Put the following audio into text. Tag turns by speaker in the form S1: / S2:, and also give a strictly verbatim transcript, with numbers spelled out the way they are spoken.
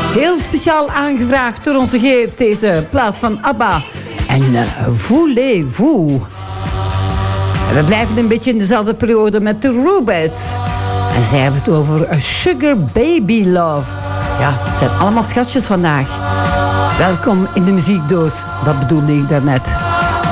S1: Heel speciaal aangevraagd door onze Geert, deze plaat van ABBA. En uh, voulez-vous. En we blijven een beetje in dezelfde periode met de Rubettes. En zij hebben het over a Sugar Baby Love. Ja, het zijn allemaal schatjes vandaag. Welkom in de muziekdoos, dat bedoelde ik daarnet.